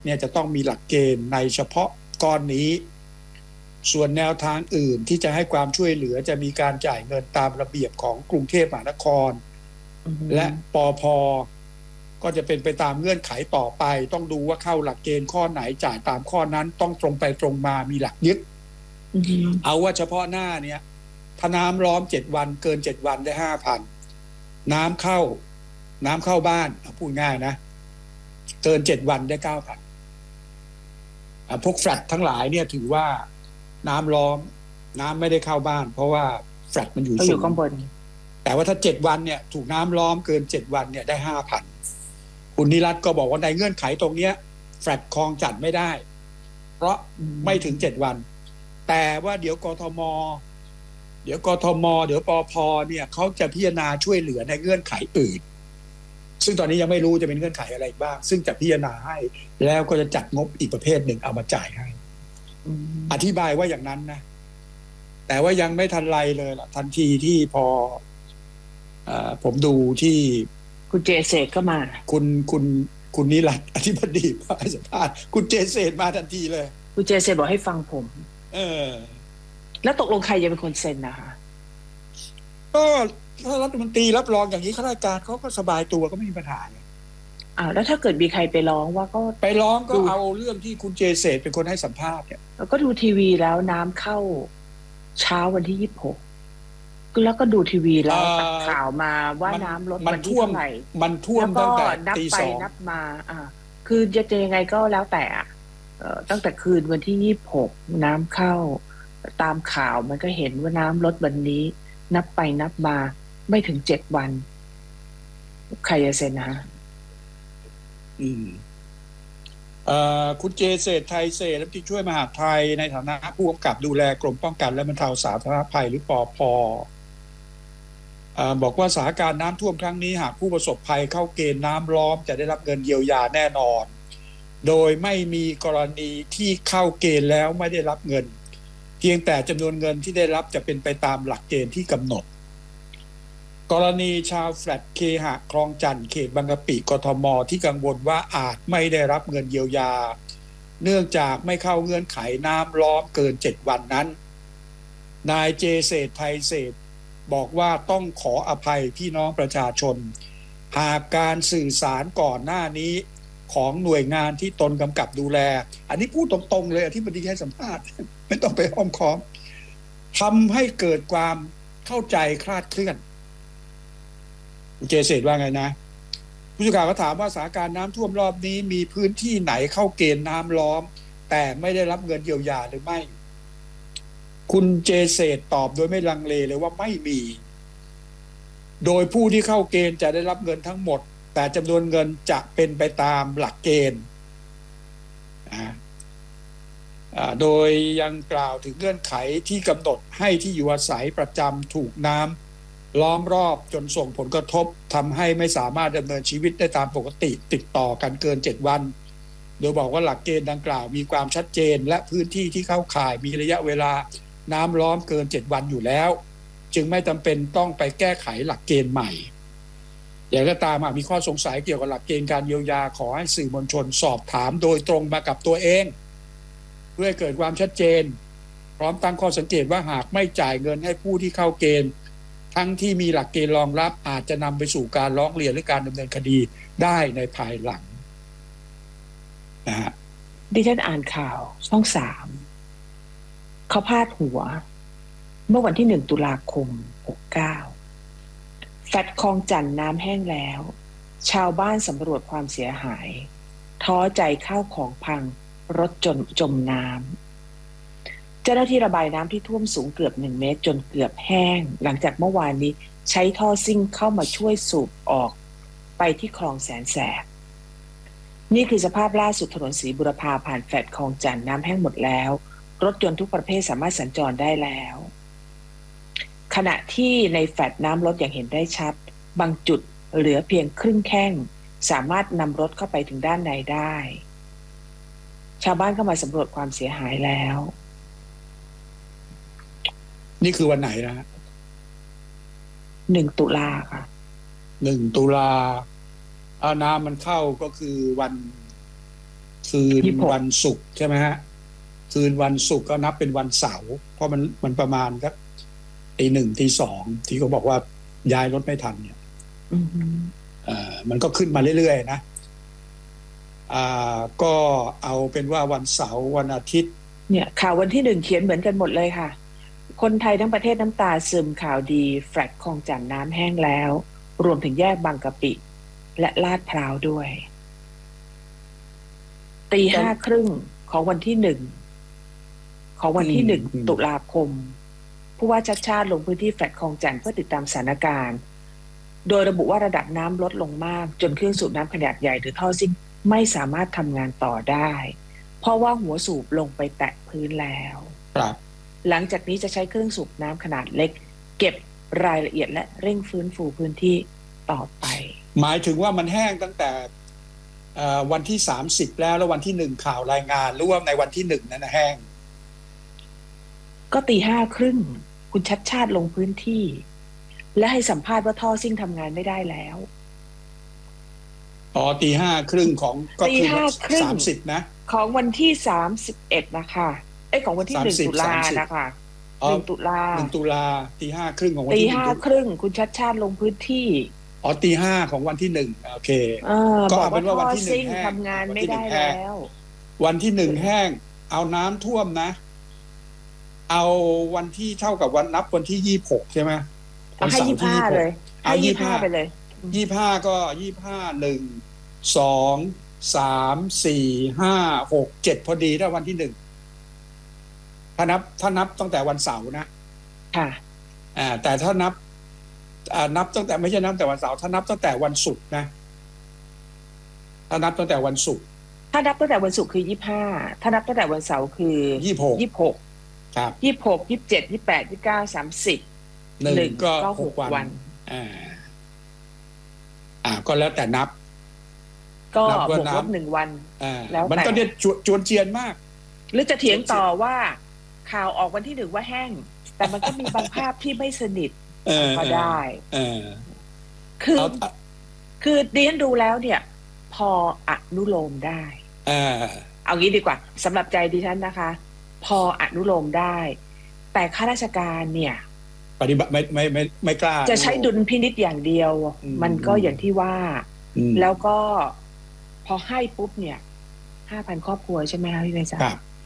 เนี่ยจะต้องมีหลักเกณฑ์ในเฉพาะก้อนนี้ส่วนแนวทางอื่นที่จะให้ความช่วยเหลือจะมีการจ่ายเงินตามระเบียบของกรุงเทพมหานครและปภ.ก็จะเป็นไปตามเงื่อนไขต่อไปต้องดูว่าเข้าหลักเกณฑ์ข้อไหนจ่ายตามข้อนั้นต้องตรงไปตรงมามีหลักยึดเอาว่าเฉพาะหน้าเนี่ยถ้าน้ำล้อม7 วันเกิน7 วันได้ 5,000 น้ำเข้าบ้านพูดง่ายนะเกิน7 วันได้ 9,000 พวกแฟลตทั้งหลายเนี่ยถือว่าน้ำล้อมน้ำไม่ได้เข้าบ้านเพราะว่าแฟลตมันอยู่สูงข้างบนแต่ว่าถ้า7 วันเนี่ยถูกน้ำล้อมเกิน7 วันเนี่ยได้ 5,000 คุณนิรัตน์ก็บอกว่าในเงื่อนไขตรงเนี้ยแฟลตคลองจัดไม่ได้เพราะไม่ถึง7 วันแต่ว่าเดี๋ยวกทมเดี๋ยวปภ.เนี่ยเขาจะพิจารณาช่วยเหลือในเงื่อนไขอื่นซึ่งตอนนี้ยังไม่รู้จะเป็นเงื่อนไขอะไรบ้างซึ่งจะพิจารณาให้แล้วก็จะจัดงบอีกประเภทหนึ่งเอามาจ่ายให้อธิบายว่าอย่างนั้นนะแต่ว่ายังไม่ทันไรเลยล่ะทันทีที่พอผมดูที่คุณเจเศษก็มาคุณนิรัตน์อธิบดีมาสัมภาษณ์คุณเจเศษมาทันทีเลยคุณเจเศษบอกให้ฟังผมแล้วตกลงใครจะเป็นคนเซ็นนะคะก็ถ้ารัฐมนตรีรับรองอย่างนี้ข้าราชการเขาก็สบายตัวก็ไม่มีปัญหาแล้วถ้าเกิดมีใครไปร้องว่าก็ไปร้องก็เอาเรื่องที่คุณเจเศษเป็นคนให้สัมภาษณ์เนี่ยแล้วก็ดูทีวีแล้วน้ำเข้าเช้าวันที่26แล้วก็ดูทีวีแล้วตัดข่าวมาว่าน้ำลดวันที่เท่าไหร่มันท่วมตั้งแต่ตี 2 นับมาคือจะยังไงก็แล้วแต่ตั้งแต่คืนวันที่26น้ำเข้าตามข่าวมันก็เห็นว่าน้ำลดวันนี้นับไปนับมาไม่ถึง7 วันใครจะเซ็นนะคุณเจเศรษฐ์ไทยเศรษฐ์รัฐมนตรีช่วยมหาดไทยในฐานะผู้กำกับดูแลกรมป้องกันและบรรเทาสาธารณภัยหรือปภ.บอกว่าสถานการณ์น้ำท่วมครั้งนี้หากผู้ประสบภัยเข้าเกณฑ์น้ำล้อมจะได้รับเงินเยียวยาแน่นอนโดยไม่มีกรณีที่เข้าเกณฑ์แล้วไม่ได้รับเงินเพียงแต่จำนวนเงินที่ได้รับจะเป็นไปตามหลักเกณฑ์ที่กำหนดกรณีชาวแฟลตเคหะคลองจันทน์เขตบางกะปิกทม.ที่กังวลว่าอาจไม่ได้รับเงินเยียวยาเนื่องจากไม่เข้าเงื่อนไขน้ำล้อมเกิน7 วันนั้นนายเจเศรษฐ์ไทยเศรษฐ์บอกว่าต้องขออภัยพี่น้องประชาชนหากการสื่อสารก่อนหน้านี้ของหน่วยงานที่ตนกำกับดูแลอันนี้พูดตรงๆเลยที่บดีให้สัมภาษณ์ไม่ต้องไปอ้อมค้อมทำให้เกิดความเข้าใจคลาดเคลื่อนเจเศรษฐ์ว่าไงนะผู้สื่อข่าวก็ถามว่าสถานการณ์น้ำท่วมรอบนี้มีพื้นที่ไหนเข้าเกณฑ์น้ำล้อมแต่ไม่ได้รับเงินเยียวยาหรือไม่คุณเจเศรษฐ์ตอบโดยไม่ลังเลเลยว่าไม่มีโดยผู้ที่เข้าเกณฑ์จะได้รับเงินทั้งหมดแต่จำนวนเงินจะเป็นไปตามหลักเกณฑ์โดยยังกล่าวถึงเงื่อนไขที่กำหนดให้ที่อยู่อาศัยประจำถูกน้ำล้อมรอบจนส่งผลกระทบทำให้ไม่สามารถดำเนินชีวิตได้ตามปกติติดต่อกันเกิน7 วันโดยบอกว่าหลักเกณฑ์ดังกล่าวมีความชัดเจนและพื้นที่ที่เข้าข่ายมีระยะเวลาน้ำล้อมเกิน7 วันอยู่แล้วจึงไม่จำเป็นต้องไปแก้ไขหลักเกณฑ์ใหม่อย่างก็ตามมีข้อสงสัยเกี่ยวกับหลักเกณฑ์การเยียวยาขอให้สื่อมวลชนสอบถามโดยตรงมากับตัวเองเพื่อให้เกิดความชัดเจนพร้อมตั้งข้อสังเกตว่าหากไม่จ่ายเงินให้ผู้ที่เข้าเกณฑ์ทั้งที่มีหลักเกณฑ์รองรับอาจจะนำไปสู่การร้องเรียนหรือการดำเนินคดีได้ในภายหลังนะฮะดิฉันอ่านข่าวช่อง3เขาพาดหัวเมื่อวันที่1 ตุลาคม 69แฟลตคลองจันทน์น้ำแห้งแล้วชาวบ้านสำรวจความเสียหายท้อใจข้าวของพังรถจมน้ำเจ้าหน้าที่ระบายน้ำที่ท่วมสูงเกือบ1 เมตรจนเกือบแห้งหลังจากเมื่อวานนี้ใช้ท่อซิ่งเข้ามาช่วยสูบออกไปที่คลองแสนแสบนี่คือสภาพล่าสุดถนนศรีบุรพาผ่านแฟลตคลองจันทน์น้ำแห้งหมดแล้วรถยนต์ทุกประเภทสามารถสัญจรได้แล้วขณะที่ในแฟลตน้ำลดอย่างเห็นได้ชัดบางจุดเหลือเพียงครึ่งแข้งสามารถนำรถเข้าไปถึงด้านในได้ชาวบ้านเข้ามาสำรวจความเสียหายแล้วนี่คือวันไหนนะ 1 ตุลาค่ะ 1 ตุลาน้ำมันเข้าก็คือวันคืนวันศุกร์ใช่ไหมฮะคืนวันศุกร์ก็นับเป็นวันเสาร์เพราะมันประมาณครับตี 1 ตี 2ที่เขาบอกว่าย้ายรถไม่ทันเนี่ยมันก็ขึ้นมาเรื่อยๆนะก็เอาเป็นว่าวันเสาร์วันอาทิตย์เนี่ยข่าววันที่ 1เขียนเหมือนกันหมดเลยค่ะคนไทยทั้งประเทศน้ำตาซึมข่าวดีแฟลตคลองจันทน์น้ำแห้งแล้วรวมถึงแยกบางกะปิและลาดพร้าวด้วยตี 5:30ของวันที่ 1ของวันที่ 1 ตุลาคมผู้ว่าชัชชาติลงพื้นที่แฟลตคลองจันทน์เพื่อติดตามสถานการณ์โดยระบุว่าระดับน้ำลดลงมากจนเครื่องสูบน้ำขนาดใหญ่หรือท่อซิ่งไม่สามารถทำงานต่อได้เพราะว่าหัวสูบลงไปแตะพื้นแล้วหลังจากนี้จะใช้เครื่องสูบน้ำขนาดเล็กเก็บรายละเอียดและเร่งฟื้นฟูพื้นที่ต่อไปหมายถึงว่ามันแห้งตั้งแต่วันที่30แล้ววันที่1ข่าวรายงานหรือว่าในวันที่1นั่นนะแห้งก็ตี 5:30คุณชัดชาติลงพื้นที่และให้สัมภาษณ์ว่าท่อซิ่งทำงานไม่ได้แล้วตี 5:30ของก็คือ30นะของวันที่31นะคะของวันที่1ตุลานะคะ1ตุลาตี 5:30ของวันที่5:30คุณชัดชาติลงพื้นที่ตี 5ของวันที่1โอเคก็เอาเป็นว่าวันที่1แห้งทำงานไม่ได้แล้ววันที่1แห้งเอาน้ำท่วมนะเอาวันที่เท่ากับวันนับวันที่26ใช่ไหมให้25เลยให้25ไปเลย 25ก็25 1 2 3 4 5 6 7พอดีถ้าวันที่1ถ้านับตั้งแต่วันเสาร์นะค่ะแต่ถ้านับตั้งแต่ไม่ใช่นับแต่วันเสาร์ถ้านับตั้งแต่วันศุกร์นะถ้านับตั้งแต่วันศุกร์ถ้านับตั้งแต่วันศุกร์คือ25ถ้านับตั้งแต่วันเสาร์คือ26 ครับ 26 27 28 29 30 1ก็6วันก็แล้วแต่นับก็บวกลบ1วันแล้วมันก็เนี่ยจวนเจียนมากหรือจะเถียงต่อว่าข่าวออกวันที่1ว่าแห้งแต่มันก็มีบางภาพที่ไม่สนิทก็ได้คือดิฉันดูแล้วเนี่ยพออนุโลมได้เอางี้ดีกว่าสำหรับใจดิฉันนะคะพออนุโลมได้แต่ข้าราชการเนี่ยปฏิบัติไม่กล้าจะใช้ดุลพินิจอย่างเดียวมันก็อย่างที่ว่าแล้วก็พอให้ปุ๊บเนี่ย 5,000 ครอบครัวใช่ไหมคะพี่เมษา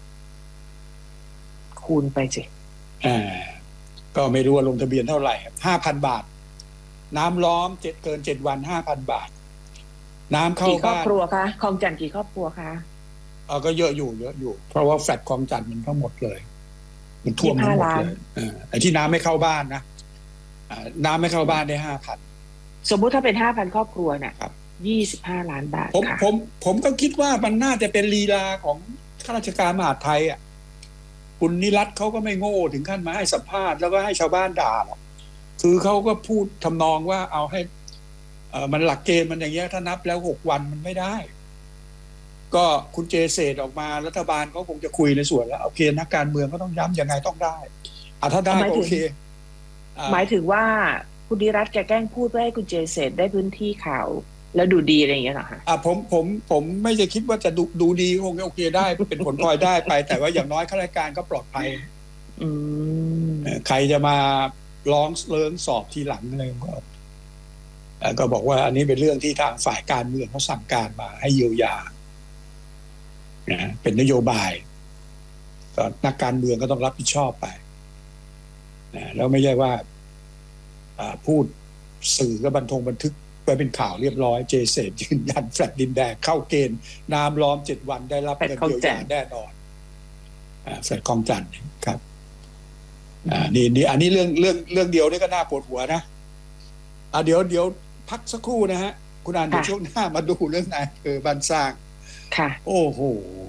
คูณไปสิก็ไม่รู้ว่าลงทะเบียนเท่าไหร่ 5,000 บาทน้ำล้อมเกิน7 วัน 5,000 บาทน้ำเข้าบ้านกี่ครอบครัวคะคลองจันทน์กี่ครอบครัวคะก็เยอะอยู่เพราะว่าแฟลตคลองจันทน์มันทั้งหมดเลยมันท่วมทั้งหมดเลยไอ้ที่น้ำไม่เข้าบ้านนะน้ำไม่เข้าบ้านได้ 5,000 สมมุติถ้าเป็น 5,000 ครอบครัวเนี่ย25 ล้านบาทค่ะผมก็คิดว่ามันน่าจะเป็นลีลาของข้าราชการมหาดไทยคุณนิรัตน์เขาก็ไม่โง่ถึงขั้นมาให้สัมภาษณ์แล้วก็ให้ชาวบ้านด่าหรอกคือเขาก็พูดทำนองว่าเอาให้มันหลักเกณฑ์มันอย่างเงี้ยถ้านับแล้ว6 วันมันไม่ได้ก็คุณเจเศษออกมารัฐบาลก็คงจะคุยในส่วนแล้วโอเคนักการเมืองก็ต้องย้ำยังไงต้องได้ถ้าได้ก็โอเคหมายถึงว่าคุณนิรัตน์แกแกล้งพูดเพื่อให้คุณเจเศษได้พื้นที่ข่าวแล้วดูดีอะไรอย่างเงี้ยเหรอคะผมไม่จะคิดว่าจะดูดีคงโอเคได้เป็นผลพลอยได้ไปแต่ว่าอย่างน้อยข้าราชการก็ปลอดภัยใครจะมาร้องเรื่องสอบทีหลังอะไรก็บอกว่าอันนี้เป็นเรื่องที่ทางฝ่ายการเมืองเขาสั่งการมาให้เยียวยาเป็นนโยบายก็นักการเมืองก็ต้องรับผิดชอบไปแล้วไม่ใช่ว่าพูดสื่อก็บันทึกไปเป็นข่าวเรียบร้อยเจเศษยืนยันแฟลตดินแดงเข้าเกณฑ์น้ำล้อม7 วันได้รับเงินเยียวยาแน่นอนแฟลตคลองจันทน์ครับนี่อันนี้เรื่องเดียวนี่ก็น่าปวดหัวนะเดี๋ยวพักสักครู่นะฮะคุณอ่านเดี๋ยวช่วงหน้ามาดูเรื่องนายบ้านสร้างค่ะโอ้โห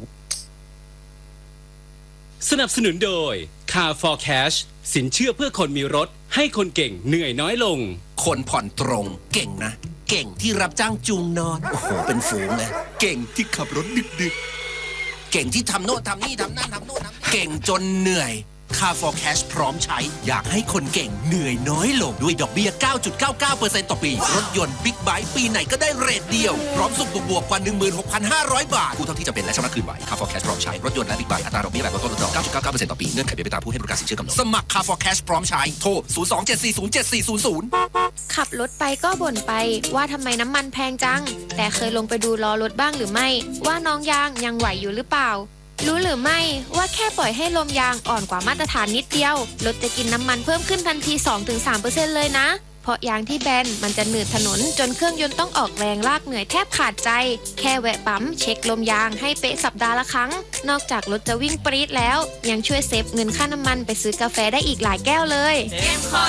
สนับสนุนโดย Car for Cash สินเชื่อเพื่อคนมีรถให้คนเก่งเหนื่อยน้อยลงคนผ่อนตรงเก่งนะเก่งที่รับจ้างจูงนอนโอ้โหเป็นฝูงเลยเก่งที่ขับรถดึกๆเก่งที่ทำโน่นทำนี่ทำนั่นทำโน่นทำเก่งจนเหนื่อย Car for Cash พร้อมใช้อยากให้คนเก่งเหนื่อยน้อยลงด้วยดอกเบี้ย 9.99% ต่อปีรถยนต์บิ๊กไบค์ปีไหนก็ได้เรทเดียวพร้อมสุขบวกกว่า 16,500 บาทกู้เท่าที่จะเป็นและชำระคืนไหว Car for Cash พร้อมใช้รถยนต์และบิ๊กไบค์อัตราดอกเบี้ยแบบลดต้นลดดอก 9.99% ต่อปีเงื่อนไขเป็นไปตามผู้ให้บริการสินเชื่อกำหนดสมัคร Car for Cash พร้อมใช้โทร 027407400 ขับรถไปก็บ่นไปว่าทำไมน้ำมันแพงจังแต่เคยลงไปดูล้อรถบ้างหรือไม่ว่าน้องยางยังไหวอยู่หรือเปล่ารู้หรือไม่ว่าแค่ปล่อยให้ลมยางอ่อนกว่ามาตรฐานนิดเดียวรถจะกินน้ำมันเพิ่มขึ้นทันที 2-3% เลยนะเพราะยางที่แบนมันจะหนืดถนนจนเครื่องยนต์ต้องออกแรงลากเหนื่อยแทบขาดใจแค่แวะปั๊มเช็คลมยางให้เป๊ะสัปดาห์ละครั้งนอกจากรถจะวิ่งปรี๊ดแล้วยังช่วยเซฟเงินค่าน้ำมันไปซื้อกาแฟได้อีกหลายแก้วเลย